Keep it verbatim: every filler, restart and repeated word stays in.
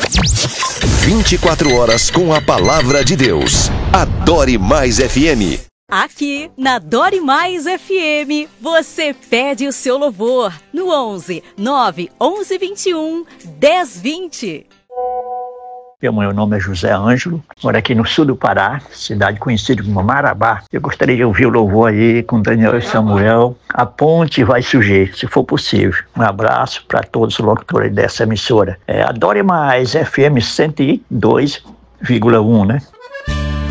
vinte e quatro horas com a palavra de Deus. Adore Mais F M. Aqui na Dore Mais F M, você pede o seu louvor no onze, nove, onze, vinte e um, dez, vinte. Meu nome é José Ângelo, moro aqui no sul do Pará, cidade conhecida como Marabá. Eu gostaria de ouvir o louvor aí com Daniel e Samuel. A ponte vai surgir, se for possível. Um abraço para todos os locutores dessa emissora. É, Adore Mais F M cento e dois vírgula um, né?